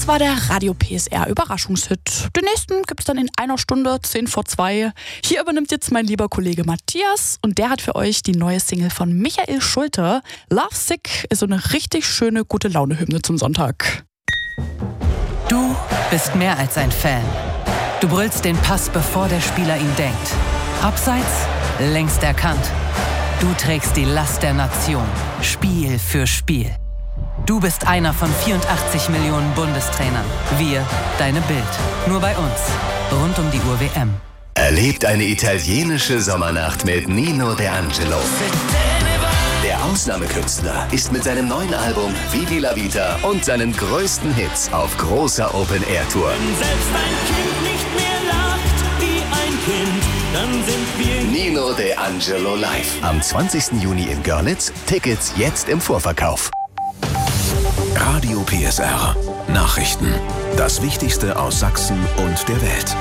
Das war der Radio PSR Überraschungshit. Den nächsten gibt's dann in einer Stunde, 2:10. Hier übernimmt jetzt mein lieber Kollege Matthias und der hat für euch die neue Single von Michael Schulte. Love Sick ist so eine richtig schöne Gute-Laune-Hymne zum Sonntag. Du bist mehr als ein Fan. Du brüllst den Pass, bevor der Spieler ihn denkt. Abseits, längst erkannt. Du trägst die Last der Nation, Spiel für Spiel. Du bist einer von 84 Millionen Bundestrainern. Wir, deine Bild. Nur bei uns. Rund um die Uhr WM. Erlebt eine italienische Sommernacht mit Nino De Angelo. Der Ausnahmekünstler ist mit seinem neuen Album Vivi la Vita und seinen größten Hits auf großer Open-Air-Tour. Wenn selbst ein Kind nicht mehr lacht wie ein Kind, dann sind wir Nino De Angelo live. Am 20. Juni in Görlitz. Tickets jetzt im Vorverkauf. Radio PSR. Nachrichten. Das Wichtigste aus Sachsen und der Welt.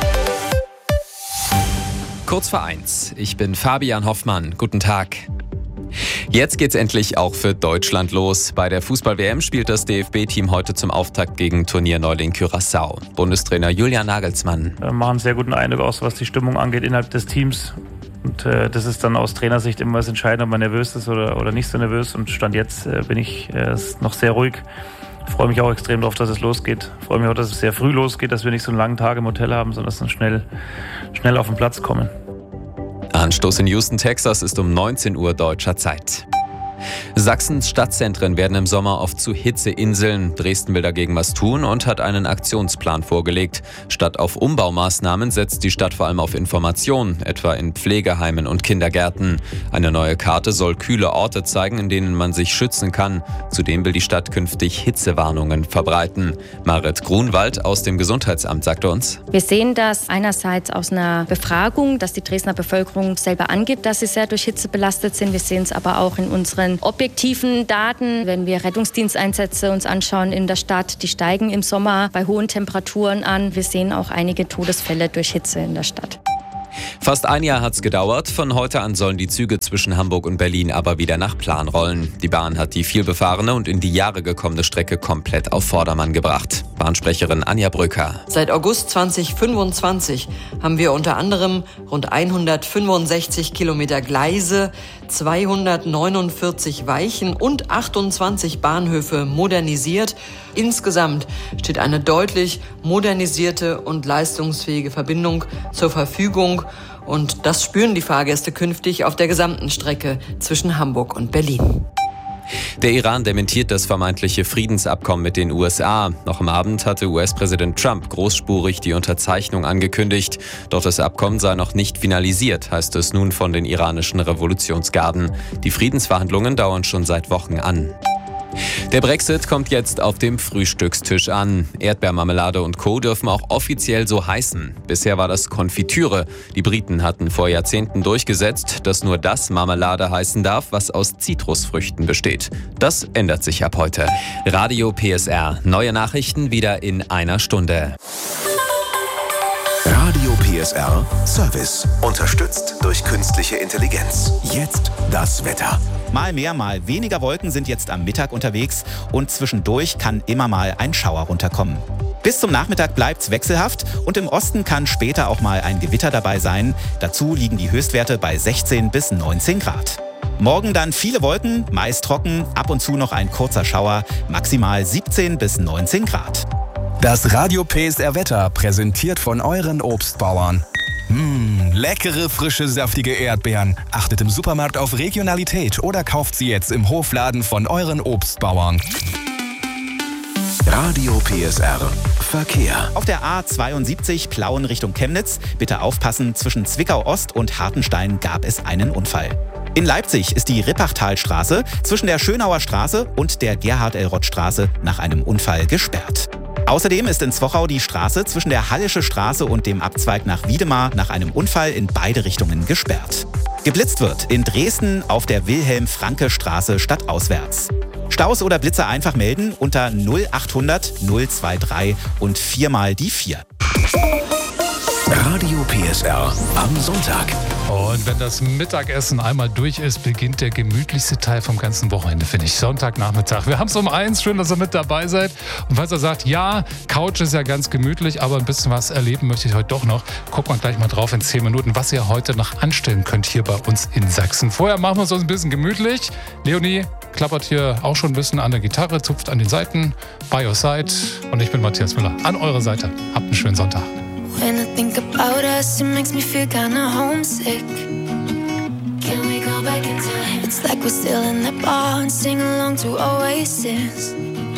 Kurz vor 1. Ich bin Fabian Hoffmann. Guten Tag. Jetzt geht's endlich auch für Deutschland los. Bei der Fußball-WM spielt das DFB-Team heute zum Auftakt gegen Turnierneuling Curaçao. Bundestrainer Julian Nagelsmann. Wir machen einen sehr guten Eindruck aus, was die Stimmung angeht innerhalb des Teams. Und das ist dann aus Trainersicht immer was entscheidend, ob man nervös ist oder nicht so nervös. Und Stand jetzt bin ich noch sehr ruhig. Ich freue mich auch extrem darauf, dass es losgeht. Ich freue mich auch, dass es sehr früh losgeht, dass wir nicht so einen langen Tag im Hotel haben, sondern dass wir schnell auf den Platz kommen. Anstoß in Houston, Texas ist um 19 Uhr deutscher Zeit. Sachsens Stadtzentren werden im Sommer oft zu Hitzeinseln. Dresden will dagegen was tun und hat einen Aktionsplan vorgelegt. Statt auf Umbaumaßnahmen setzt die Stadt vor allem auf Information, etwa in Pflegeheimen und Kindergärten. Eine neue Karte soll kühle Orte zeigen, in denen man sich schützen kann. Zudem will die Stadt künftig Hitzewarnungen verbreiten. Marit Grunwald aus dem Gesundheitsamt sagte uns: Wir sehen das einerseits aus einer Befragung, dass die Dresdner Bevölkerung selber angibt, dass sie sehr durch Hitze belastet sind. Wir sehen es aber auch in unseren objektiven Daten, wenn wir Rettungsdiensteinsätze uns anschauen in der Stadt, die steigen im Sommer bei hohen Temperaturen an. Wir sehen auch einige Todesfälle durch Hitze in der Stadt. Fast ein Jahr hat's gedauert. Von heute an sollen die Züge zwischen Hamburg und Berlin aber wieder nach Plan rollen. Die Bahn hat die vielbefahrene und in die Jahre gekommene Strecke komplett auf Vordermann gebracht. Bahnsprecherin Anja Brücker. Seit August 2025 haben wir unter anderem rund 165 Kilometer Gleise, 249 Weichen und 28 Bahnhöfe modernisiert. Insgesamt steht eine deutlich modernisierte und leistungsfähige Verbindung zur Verfügung. Und das spüren die Fahrgäste künftig auf der gesamten Strecke zwischen Hamburg und Berlin. Der Iran dementiert das vermeintliche Friedensabkommen mit den USA. Noch am Abend hatte US-Präsident Trump großspurig die Unterzeichnung angekündigt. Doch das Abkommen sei noch nicht finalisiert, heißt es nun von den iranischen Revolutionsgarden. Die Friedensverhandlungen dauern schon seit Wochen an. Der Brexit kommt jetzt auf dem Frühstückstisch an. Erdbeermarmelade und Co. dürfen auch offiziell so heißen. Bisher war das Konfitüre. Die Briten hatten vor Jahrzehnten durchgesetzt, dass nur das Marmelade heißen darf, was aus Zitrusfrüchten besteht. Das ändert sich ab heute. Radio PSR. Neue Nachrichten wieder in einer Stunde. Radio PSR Service. Unterstützt durch künstliche Intelligenz. Jetzt das Wetter. Mal mehr, mal weniger Wolken sind jetzt am Mittag unterwegs und zwischendurch kann immer mal ein Schauer runterkommen. Bis zum Nachmittag bleibt's wechselhaft und im Osten kann später auch mal ein Gewitter dabei sein. Dazu liegen die Höchstwerte bei 16 bis 19 Grad. Morgen dann viele Wolken, meist trocken, ab und zu noch ein kurzer Schauer, maximal 17 bis 19 Grad. Das Radio PSR Wetter präsentiert von euren Obstbauern. Leckere, frische, saftige Erdbeeren. Achtet im Supermarkt auf Regionalität oder kauft sie jetzt im Hofladen von euren Obstbauern. Radio PSR Verkehr. Auf der A72 Plauen Richtung Chemnitz. Bitte aufpassen, zwischen Zwickau Ost und Hartenstein gab es einen Unfall. In Leipzig ist die Rippachtalstraße zwischen der Schönauer Straße und der Gerhard-L-Rott-Straße nach einem Unfall gesperrt. Außerdem ist in Zwochau die Straße zwischen der Hallische Straße und dem Abzweig nach Wiedemar nach einem Unfall in beide Richtungen gesperrt. Geblitzt wird in Dresden auf der Wilhelm-Franke-Straße stadtauswärts. Staus oder Blitze einfach melden unter 0800 023 und 4 mal die 4. Radio PSR am Sonntag. Und wenn das Mittagessen einmal durch ist, beginnt der gemütlichste Teil vom ganzen Wochenende, finde ich. Sonntagnachmittag. Wir haben es um 1. Schön, dass ihr mit dabei seid. Und falls ihr sagt, ja, Couch ist ja ganz gemütlich, aber ein bisschen was erleben möchte ich heute doch noch, guckt mal gleich mal drauf in 10 Minuten, was ihr heute noch anstellen könnt hier bei uns in Sachsen. Vorher machen wir es uns ein bisschen gemütlich. Leonie klappert hier auch schon ein bisschen an der Gitarre, zupft an den Saiten, by your side. Und ich bin Matthias Müller, an eurer Seite. Habt einen schönen Sonntag. When I think about us, it makes me feel kinda homesick. Can we go back in time? It's like we're still in that bar and sing along to Oasis.